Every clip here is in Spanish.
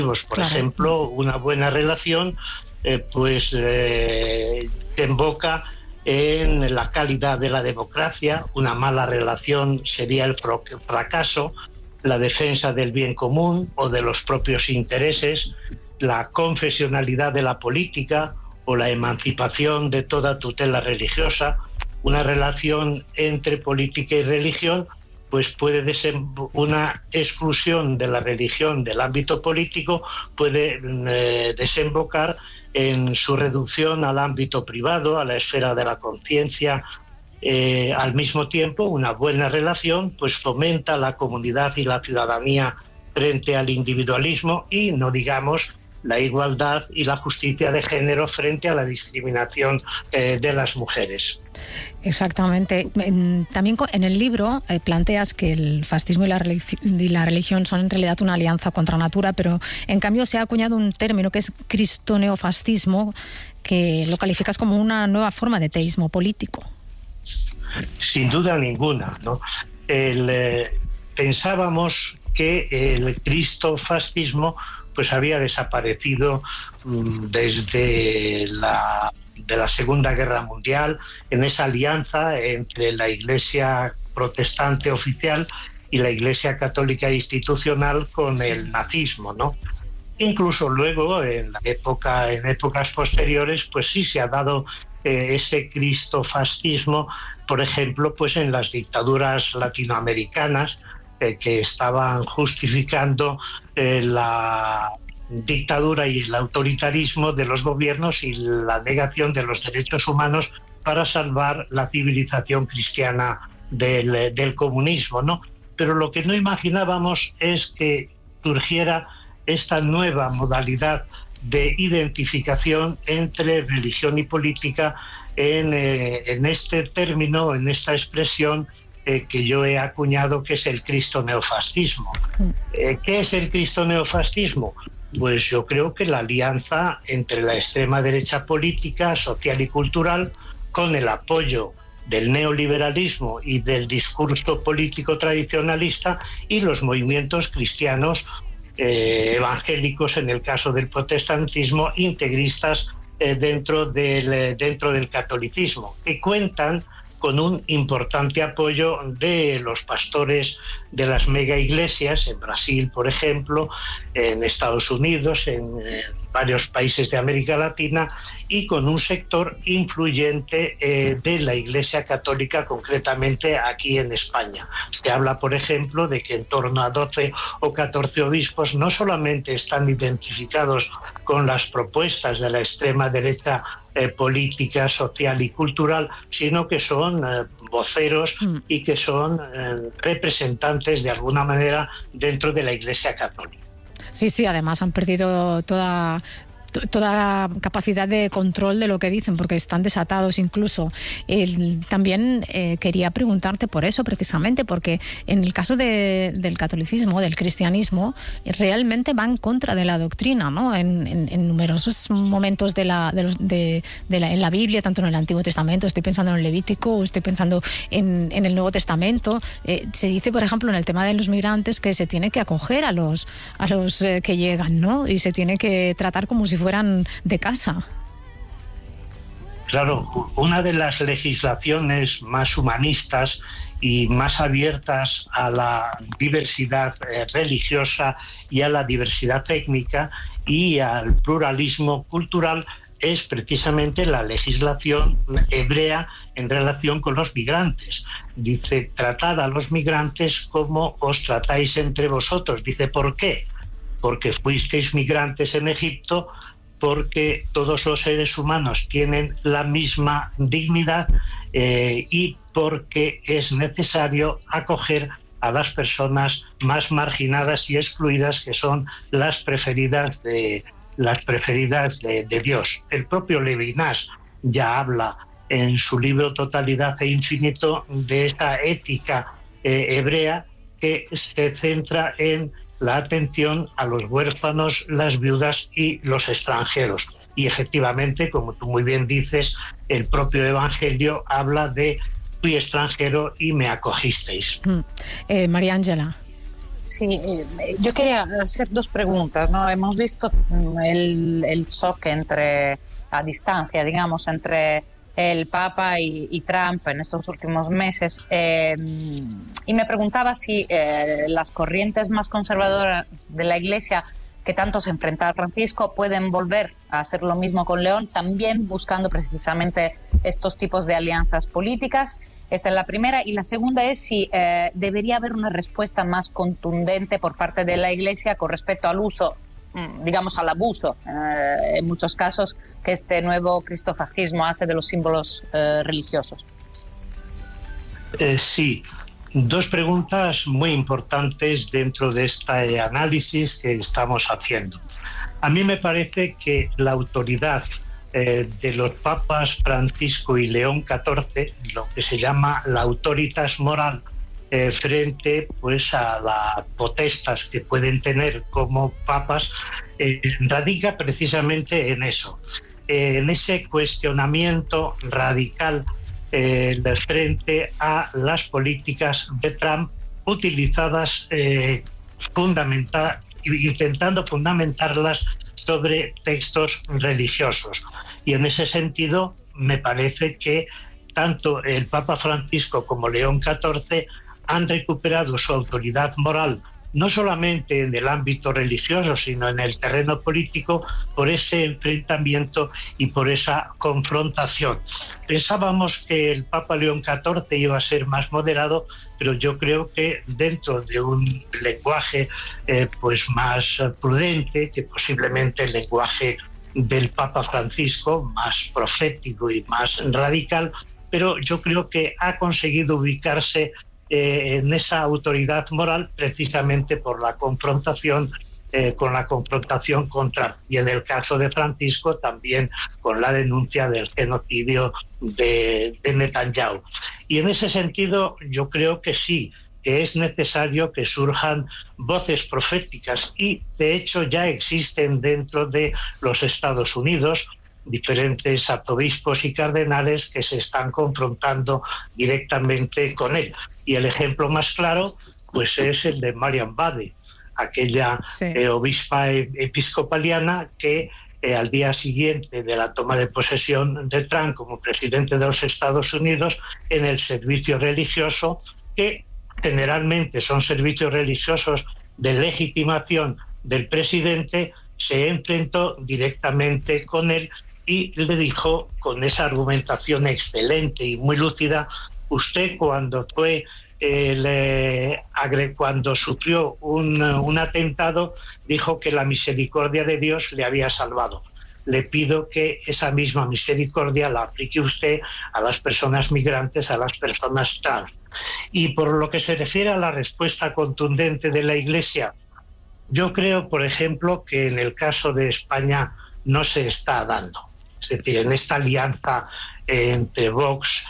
Por ejemplo, una buena relación desemboca en la calidad de la democracia. Una mala relación sería el fracaso, la defensa del bien común o de los propios intereses, la confesionalidad de la política o la emancipación de toda tutela religiosa. Una relación entre política y religión pues puede una exclusión de la religión del ámbito político puede desembocar en su reducción al ámbito privado, a la esfera de la conciencia. Al mismo tiempo, una buena relación pues fomenta la comunidad y la ciudadanía frente al individualismo y, no digamos, la igualdad y la justicia de género frente a la discriminación de las mujeres. Exactamente. También en el libro planteas que el fascismo y la religión son en realidad una alianza contra natura, pero en cambio se ha acuñado un término que es cristoneofascismo, que lo calificas como una nueva forma de teísmo político. Sin duda ninguna, ¿no? Pensábamos que el cristofascismo pues había desaparecido desde la Segunda Guerra Mundial, en esa alianza entre la Iglesia protestante oficial y la Iglesia católica institucional con el nazismo, ¿no? Incluso luego, en épocas posteriores, pues sí se ha dado ese cristofascismo, por ejemplo, pues en las dictaduras latinoamericanas, que estaban justificando la dictadura y el autoritarismo de los gobiernos y la negación de los derechos humanos para salvar la civilización cristiana del comunismo, ¿no? Pero lo que no imaginábamos es que surgiera esta nueva modalidad de identificación entre religión y política en este término, en esta expresión que yo he acuñado, que es el cristoneofascismo. ¿Qué es el cristoneofascismo? Pues yo creo que la alianza entre la extrema derecha política, social y cultural, con el apoyo del neoliberalismo y del discurso político tradicionalista y los movimientos cristianos evangélicos, en el caso del protestantismo, integristas dentro del catolicismo, que cuentan con un importante apoyo de los pastores de las mega iglesias, en Brasil, por ejemplo, en Estados Unidos, en varios países de América Latina, y con un sector influyente de la Iglesia Católica, concretamente aquí en España. Se habla, por ejemplo, de que en torno a 12 o 14 obispos no solamente están identificados con las propuestas de la extrema derecha política, social y cultural, sino que son voceros y que son representantes de alguna manera dentro de la Iglesia Católica. Sí, además han perdido toda capacidad de control de lo que dicen, porque están desatados incluso. También quería preguntarte por eso, precisamente, porque en el caso del catolicismo, del cristianismo, realmente va en contra de la doctrina, ¿no? En numerosos momentos en la Biblia, tanto en el Antiguo Testamento, estoy pensando en el Levítico, estoy pensando en el Nuevo Testamento, se dice, por ejemplo, en el tema de los migrantes, que se tiene que acoger a los que llegan, ¿no? Y se tiene que tratar como si fueran de casa. Claro, una de las legislaciones más humanistas y más abiertas a la diversidad religiosa y a la diversidad étnica y al pluralismo cultural es precisamente la legislación hebrea en relación con los migrantes. Dice, tratad a los migrantes como os tratáis entre vosotros. Dice, ¿por qué? Porque fuisteis migrantes en Egipto, porque todos los seres humanos tienen la misma dignidad y porque es necesario acoger a las personas más marginadas y excluidas, que son las preferidas de Dios. El propio Levinas ya habla en su libro Totalidad e Infinito de esa ética hebrea que se centra en la atención a los huérfanos, las viudas y los extranjeros. Y efectivamente, como tú muy bien dices, el propio Evangelio habla de fui extranjero y me acogisteis. María Ángela. Sí, yo quería hacer dos preguntas, ¿no? Hemos visto el choque a distancia, digamos, entre el Papa y Trump en estos últimos meses. Y me preguntaba si las corrientes más conservadoras de la Iglesia, que tanto se enfrentan a Francisco, pueden volver a hacer lo mismo con León, también buscando precisamente estos tipos de alianzas políticas. Esta es la primera. Y la segunda es si debería haber una respuesta más contundente por parte de la Iglesia con respecto al uso, digamos al abuso, en muchos casos, que este nuevo cristofascismo hace de los símbolos religiosos. Sí, dos preguntas muy importantes dentro de este análisis que estamos haciendo. A mí me parece que la autoridad de los papas Francisco y León XIV, lo que se llama la autoritas moral, frente pues a las potestas que pueden tener como papas, radica precisamente en eso, en ese cuestionamiento radical frente a las políticas de Trump utilizadas intentando fundamentarlas sobre textos religiosos. Y en ese sentido me parece que tanto el Papa Francisco como León XIV han recuperado su autoridad moral, no solamente en el ámbito religioso, sino en el terreno político, por ese enfrentamiento y por esa confrontación. Pensábamos que el Papa León XIV iba a ser más moderado, pero yo creo que dentro de un lenguaje pues más prudente, que posiblemente el lenguaje del Papa Francisco, más profético y más radical, pero yo creo que ha conseguido ubicarse en esa autoridad moral precisamente por la confrontación con Trump, y en el caso de Francisco también con la denuncia del genocidio de Netanyahu. Y en ese sentido yo creo que sí, que es necesario que surjan voces proféticas, y de hecho ya existen dentro de los Estados Unidos diferentes arzobispos y cardenales que se están confrontando directamente con él. Y el ejemplo más claro pues es el de Marian Bade, aquella obispa episcopaliana que al día siguiente de la toma de posesión de Trump como presidente de los Estados Unidos, en el servicio religioso, que generalmente son servicios religiosos de legitimación del presidente, se enfrentó directamente con él y le dijo con esa argumentación excelente y muy lúcida: usted cuando sufrió un atentado dijo que la misericordia de Dios le había salvado. Le pido que esa misma misericordia la aplique usted a las personas migrantes, a las personas trans. Y por lo que se refiere a la respuesta contundente de la Iglesia, yo creo, por ejemplo, que en el caso de España no se está dando. Es decir, en esta alianza entre Vox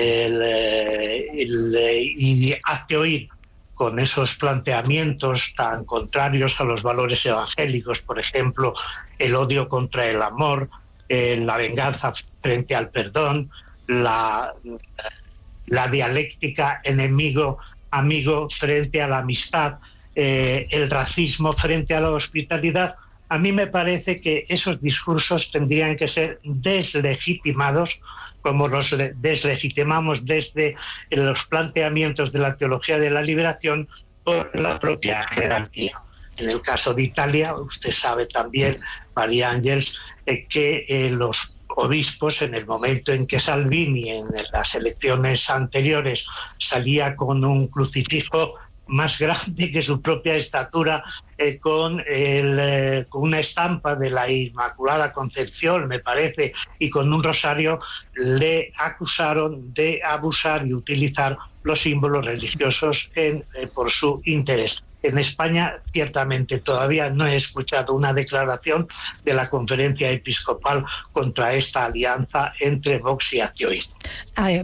y Hazte Oír, con esos planteamientos tan contrarios a los valores evangélicos, por ejemplo, el odio contra el amor, la venganza frente al perdón, la dialéctica enemigo-amigo frente a la amistad, el racismo frente a la hospitalidad. A mí me parece que esos discursos tendrían que ser deslegitimados, como los deslegitimamos desde los planteamientos de la teología de la liberación por la propia jerarquía. En el caso de Italia, usted sabe también, María Ángeles, que los obispos, en el momento en que Salvini en las elecciones anteriores salía con un crucifijo más grande que su propia estatura, con una estampa de la Inmaculada Concepción, me parece, y con un rosario, le acusaron de abusar y utilizar los símbolos religiosos por su interés. En España, ciertamente, todavía no he escuchado una declaración de la Conferencia Episcopal contra esta alianza entre Vox y Hazte Oír.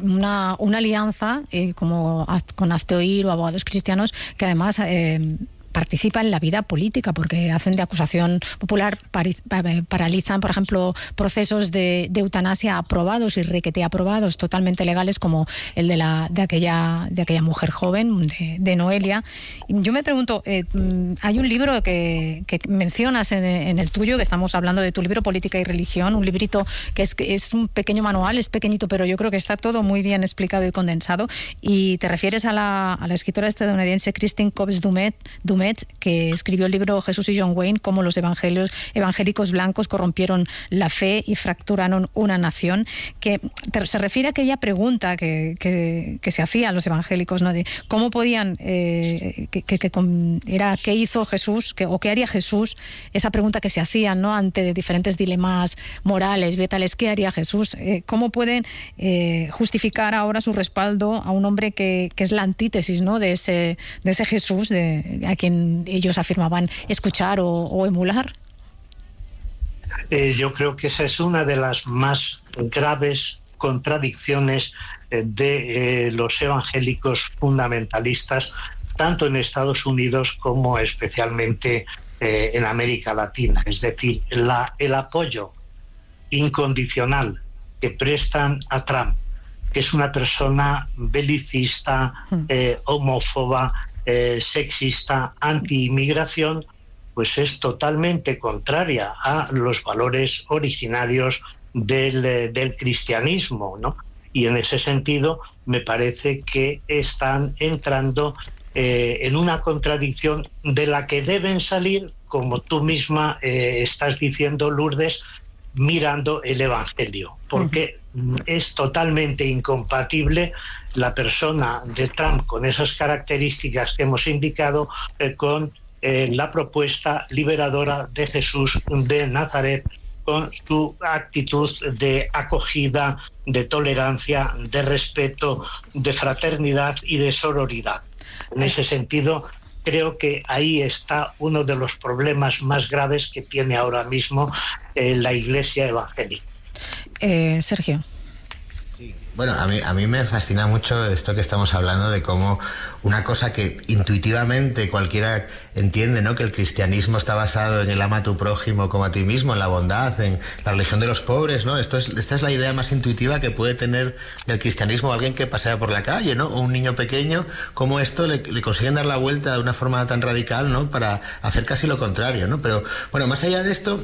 Una alianza como con Hazte Oír o Abogados Cristianos, que además participa en la vida política, porque hacen de acusación popular, paralizan, por ejemplo, procesos de eutanasia aprobados y requete aprobados, totalmente legales, como el de aquella mujer joven, de Noelia. Yo me pregunto, hay un libro que mencionas en el tuyo, que estamos hablando de tu libro Política y Religión, un librito que es un pequeño manual, es pequeñito, pero yo creo que está todo muy bien explicado y condensado, y te refieres a la escritora estadounidense Christine Cobbs Dumet, que escribió el libro Jesús y John Wayne, cómo los evangélicos blancos corrompieron la fe y fracturaron una nación, que se refiere a aquella pregunta que se hacían los evangélicos, ¿no? De cómo podían, qué hizo Jesús, o qué haría Jesús, esa pregunta que se hacían, ¿no? Ante diferentes dilemas morales, vitales, ¿qué haría Jesús? ¿Cómo pueden justificar ahora su respaldo a un hombre que es la antítesis, ¿no? de ese Jesús a quien ellos afirmaban escuchar o emular? Yo creo que esa es una de las más graves contradicciones de los evangélicos fundamentalistas, tanto en Estados Unidos como especialmente en América Latina. Es decir, el apoyo incondicional que prestan a Trump, que es una persona belicista, homófoba, sexista, anti-inmigración, pues es totalmente contraria a los valores originarios del cristianismo, ¿no? Y en ese sentido me parece que están entrando en una contradicción de la que deben salir, como tú misma estás diciendo, Lourdes, mirando el Evangelio, porque es totalmente incompatible la persona de Trump con esas características que hemos indicado con la propuesta liberadora de Jesús de Nazaret, con su actitud de acogida, de tolerancia, de respeto, de fraternidad y de sororidad. En ese sentido, creo que ahí está uno de los problemas más graves que tiene ahora mismo la Iglesia evangélica. Sergio. Sí. Bueno, a mí me fascina mucho esto que estamos hablando de cómo una cosa que intuitivamente cualquiera entiende, ¿no? Que el cristianismo está basado en el ama a tu prójimo como a ti mismo, en la bondad, en la religión de los pobres, ¿no? Esta es la idea más intuitiva que puede tener del cristianismo alguien que pasea por la calle, ¿no? O un niño pequeño, cómo esto le consiguen dar la vuelta de una forma tan radical, ¿no? Para hacer casi lo contrario, ¿no? Pero, bueno, más allá de esto,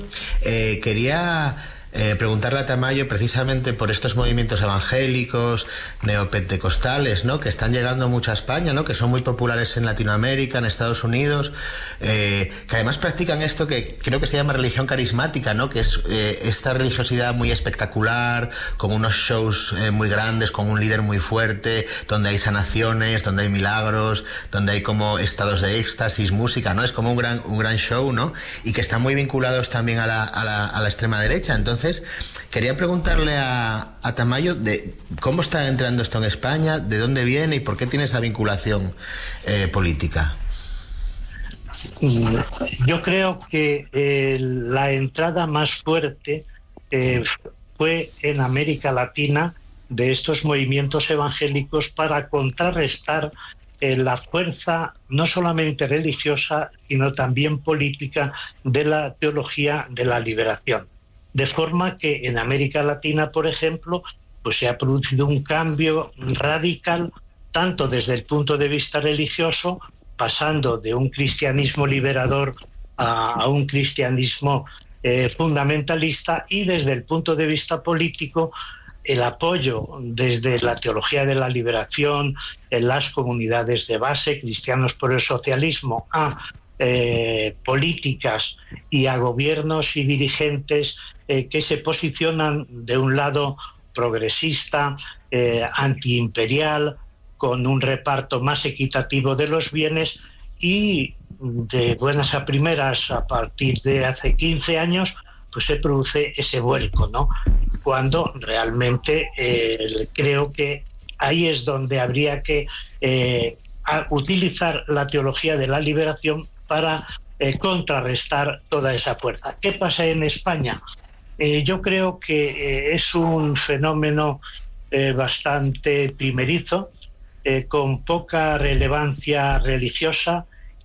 quería preguntarle a Tamayo precisamente por estos movimientos evangélicos, neopentecostales, ¿no? Que están llegando mucho a España, ¿no? Que son muy populares en Latinoamérica, en Estados Unidos, que además practican esto que creo que se llama religión carismática, ¿no? Que es esta religiosidad muy espectacular, con unos shows muy grandes, con un líder muy fuerte, donde hay sanaciones, donde hay milagros, donde hay como estados de éxtasis, música, ¿no? Es como un gran show, ¿no? Y que están muy vinculados también a la extrema derecha. Entonces, quería preguntarle a Tamayo de cómo está entrando esto en España, de dónde viene y por qué tiene esa vinculación política. Yo creo que la entrada más fuerte fue en América Latina de estos movimientos evangélicos para contrarrestar la fuerza no solamente religiosa, sino también política de la teología de la liberación. De forma que en América Latina, por ejemplo, pues se ha producido un cambio radical, tanto desde el punto de vista religioso, pasando de un cristianismo liberador a un cristianismo fundamentalista, y desde el punto de vista político, el apoyo desde la teología de la liberación, en las comunidades de base, Cristianos por el Socialismo, a políticas y a gobiernos y dirigentes que se posicionan de un lado progresista, antiimperial, con un reparto más equitativo de los bienes, y de buenas a primeras, a partir de hace 15 años, pues se produce ese vuelco, ¿no? Cuando realmente creo que ahí es donde habría que utilizar la teología de la liberación para contrarrestar toda esa fuerza. ¿Qué pasa en España? Yo creo que es un fenómeno bastante primerizo, con poca relevancia religiosa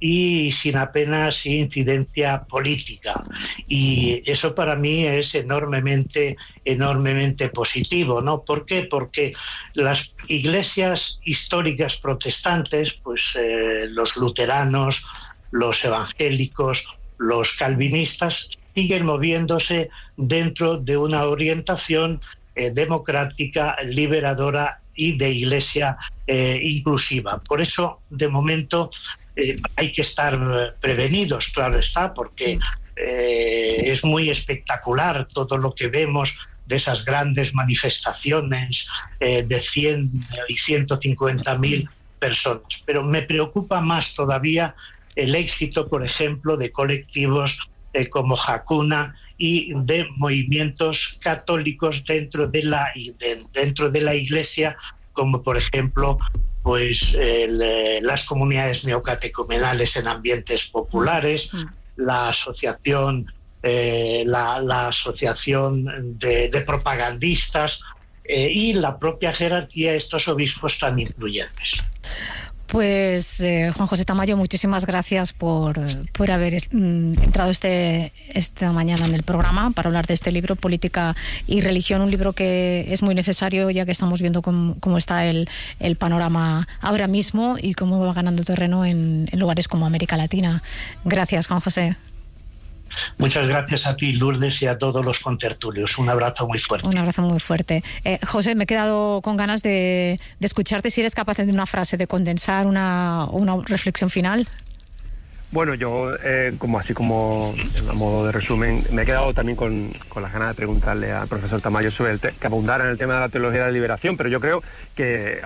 y sin apenas incidencia política. Y eso para mí es enormemente positivo, ¿no? ¿Por qué? Porque las iglesias históricas protestantes, pues los luteranos, los evangélicos, los calvinistas, siguen moviéndose dentro de una orientación democrática, liberadora y de iglesia inclusiva. Por eso, de momento, hay que estar prevenidos, claro está, porque es muy espectacular todo lo que vemos de esas grandes manifestaciones de 100 y 150.000 personas. Pero me preocupa más todavía el éxito, por ejemplo, de colectivos como Hakuna y de movimientos católicos dentro de la Iglesia, como por ejemplo pues las comunidades neocatecumenales en ambientes populares, la asociación la asociación de propagandistas y la propia jerarquía de estos obispos tan influyentes. Pues Juan José Tamayo, muchísimas gracias por haber entrado esta mañana en el programa para hablar de este libro, Política y Religión, un libro que es muy necesario ya que estamos viendo cómo está el panorama ahora mismo y cómo va ganando terreno en lugares como América Latina. Gracias, Juan José. Muchas gracias a ti, Lourdes, y a todos los contertulios. Un abrazo muy fuerte. Un abrazo muy fuerte. José, me he quedado con ganas de escucharte, si eres capaz de una frase, de condensar una reflexión final. Bueno, yo, como a modo de resumen, me he quedado también con las ganas de preguntarle al profesor Tamayo sobre que abundara en el tema de la teología de la liberación, pero yo creo que,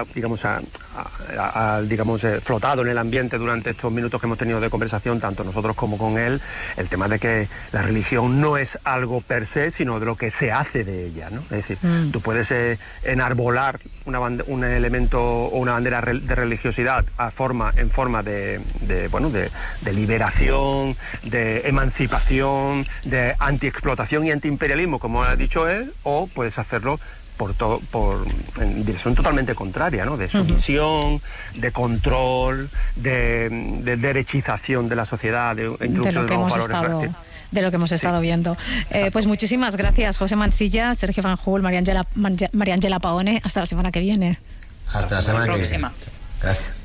flotado en el ambiente durante estos minutos que hemos tenido de conversación, tanto nosotros como con él, el tema de que la religión no es algo per se, sino de lo que se hace de ella, ¿no? Es decir, tú puedes enarbolar un elemento o una bandera de religiosidad en forma de liberación, de emancipación, de antiexplotación y antiimperialismo, como ha dicho él, o puedes hacerlo en dirección totalmente contraria, ¿no? De sumisión, de control, de derechización de la sociedad, incluso de los valores. De lo que hemos estado viendo. Pues muchísimas gracias, José Mansilla, Sergio Fanjul, María Ángela Paone. Hasta la semana que viene. Hasta la semana que viene. Próxima. Gracias.